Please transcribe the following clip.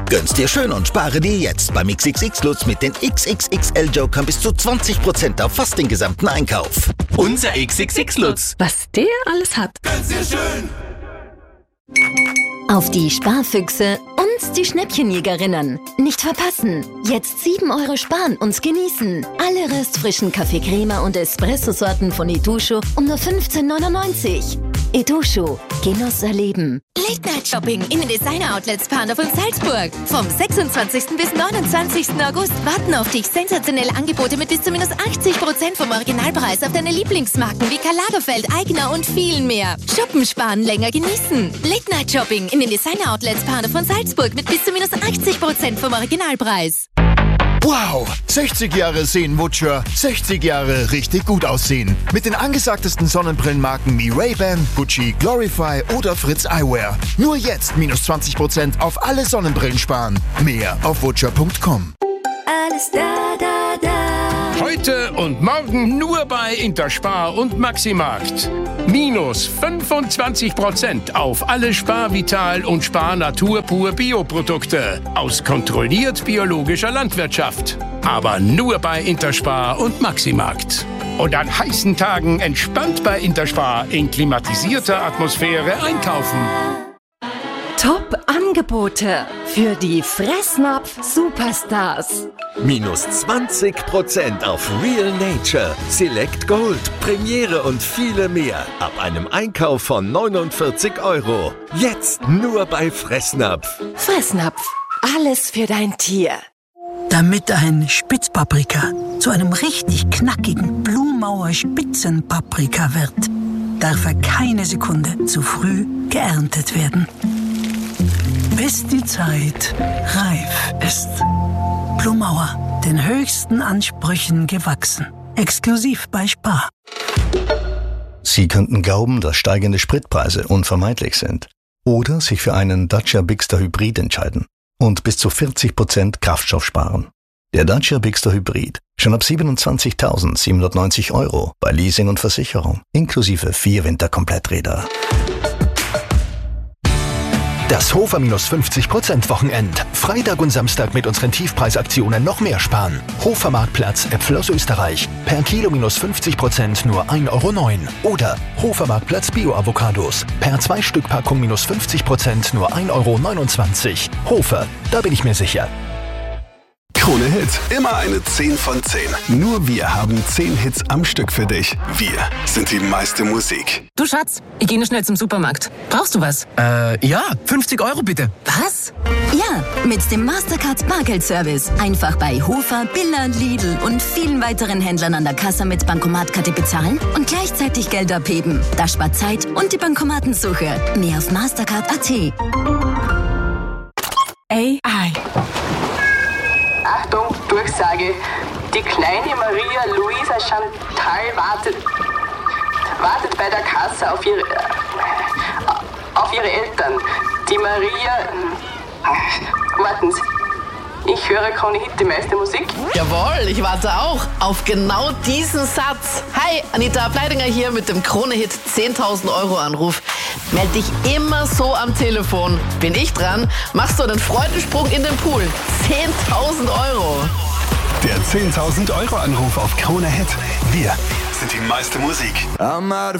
Gönn's dir schön und spare dir jetzt beim XXX Lutz mit den XXXL-Jokern bis zu 20% auf fast den gesamten Einkauf. Unser XXX Lutz. Was der alles hat. Gönn's dir schön. Auf die Sparfüchse und die Schnäppchenjägerinnen. Nicht verpassen. Jetzt 7 € sparen und genießen. Alle röstfrischen Kaffee Crema und Espresso-Sorten von Edusho um nur 15,99 €. Edusho. Genuss erleben. Late-Night-Shopping in den Designer-Outlets Pandorf und Salzburg. Vom 26. bis 29. August warten auf dich sensationelle Angebote mit bis zu minus 80% vom Originalpreis auf deine Lieblingsmarken wie Karl Lagerfeld, Aigner und vielen mehr. Shoppen, sparen, länger genießen. Late-Night-Shopping in den Designer-Outlets Pandorf und Salzburg mit bis zu minus 80% vom Originalpreis. Wow, 60 Jahre Seenwutscher, 60 Jahre richtig gut aussehen. Mit den angesagtesten Sonnenbrillenmarken wie Ray-Ban, Gucci, Glorify oder Fritz Eyewear. Nur jetzt minus 20% auf alle Sonnenbrillen sparen. Mehr auf wutscher.com. Alles da, da, da. Heute und morgen nur bei Interspar und Maximarkt. Minus 25% auf alle Spar Vital und Spar Natur pur Bioprodukte aus kontrolliert biologischer Landwirtschaft. Aber nur bei Interspar und Maximarkt. Und an heißen Tagen entspannt bei Interspar in klimatisierter Atmosphäre einkaufen. Top-Angebote für die Fressnapf-Superstars. Minus 20% auf Real Nature, Select Gold, Premiere und viele mehr. Ab einem Einkauf von 49 €. Jetzt nur bei Fressnapf. Fressnapf. Alles für dein Tier. Damit ein Spitzpaprika zu einem richtig knackigen Blumauer Spitzenpaprika wird, darf er keine Sekunde zu früh geerntet werden. Bis die Zeit reif ist. Blumauer, den höchsten Ansprüchen gewachsen. Exklusiv bei Spar. Sie könnten glauben, dass steigende Spritpreise unvermeidlich sind. Oder sich für einen Dacia Bigster Hybrid entscheiden und bis zu 40% Kraftstoff sparen. Der Dacia Bigster Hybrid schon ab 27.790 € bei Leasing und Versicherung, inklusive 4 Winterkompletträder. Das Hofer minus 50% Wochenend. Freitag und Samstag mit unseren Tiefpreisaktionen noch mehr sparen. Hofer Marktplatz, Äpfel aus Österreich. Per Kilo minus 50% nur 1,09 € Oder Hofer Marktplatz Bio-Avocados. Per 2-Stück-Packung minus 50% nur 1,29 €. Hofer, da bin ich mir sicher. Krone Hit, immer eine 10 von 10. Nur wir haben 10 Hits am Stück für dich. Wir sind die meiste Musik. Du Schatz, ich gehe nur schnell zum Supermarkt. Brauchst du was? Ja, 50 € bitte. Was? Ja, mit dem Mastercard Bargeldservice. Einfach bei Hofer, Billa, Lidl und vielen weiteren Händlern an der Kasse mit Bankomatkarte bezahlen und gleichzeitig Geld abheben. Das spart Zeit und die Bankomatensuche. Mehr auf Mastercard.at. AI. Achtung, Durchsage. Die kleine Maria Luisa Chantal wartet bei der Kasse auf ihre Eltern. Die Maria... Warten Sie. Ich höre Krone Hit, die meiste Musik. Jawohl, ich warte auch auf genau diesen Satz. Hi, Anita Ableidinger hier mit dem Krone Hit 10.000 € Anruf. Meld dich immer so am Telefon. Bin ich dran, machst du einen Freudensprung in den Pool. 10.000 €. Der 10.000 € Anruf auf Krone Hit. Wir sind die meiste Musik.